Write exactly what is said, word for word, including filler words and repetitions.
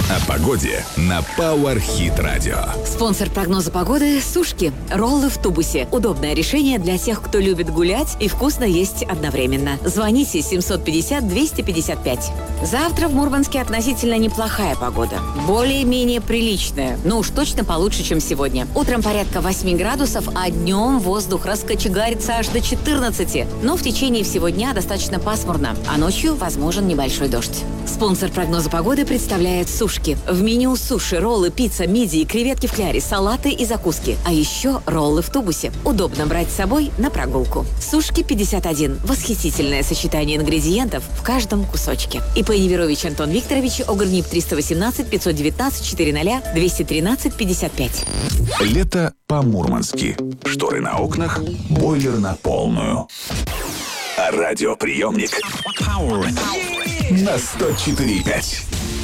О погоде на Power Hit Radio. Спонсор прогноза погоды – сушки. Роллы в тубусе. Удобное решение для тех, кто любит гулять и вкусно есть одновременно. Звоните семь пять ноль двести пятьдесят пять. Завтра в Мурманске относительно неплохая погода. Более-менее приличная. Но уж точно получше, чем сегодня. Утром порядка восемь градусов, а днем воздух раскочегарится аж до четырнадцати. Но в течение всего дня достаточно пасмурно, а ночью возможен небольшой дождь. Спонсор прогноза погоды представляет сушки. В меню суши, роллы, пицца, мидии, креветки в кляре, салаты и закуски. А еще роллы в тубусе. Удобно брать с собой на прогулку. Сушки пятьдесят один. Восхитительное сочетание ингредиентов в каждом кусочке. ИП Неверович Антон Викторович, ОГРНИП триста восемнадцать пятьсот девятнадцать четыреста двести тринадцать пятьдесят пять. Лето по-мурмански. Шторы на окнах, бойлер на полную. А радиоприемник на сто четыре и пять.